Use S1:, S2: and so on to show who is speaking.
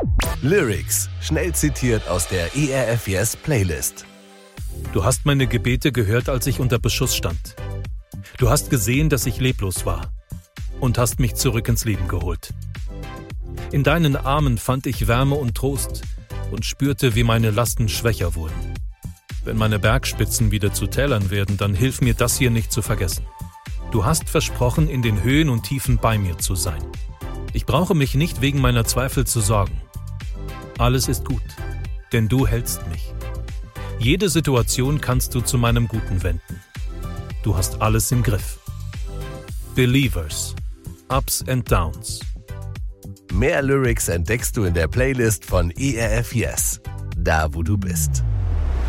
S1: Lyrics, schnell zitiert aus der ERF Yes Playlist.
S2: Du hast meine Gebete gehört, als ich unter Beschuss stand. Du hast gesehen, dass ich leblos war und hast mich zurück ins Leben geholt. In deinen Armen fand ich Wärme und Trost und spürte, wie meine Lasten schwächer wurden. Wenn meine Bergspitzen wieder zu Tälern werden, dann hilf mir das hier nicht zu vergessen. Du hast versprochen, in den Höhen und Tiefen bei mir zu sein. Ich brauche mich nicht wegen meiner Zweifel zu sorgen. Alles ist gut, denn du hältst mich. Jede Situation kannst du zu meinem Guten wenden. Du hast alles im Griff. Believers. Ups and Downs.
S1: Mehr Lyrics entdeckst du in der Playlist von ERF Yes, da wo du bist.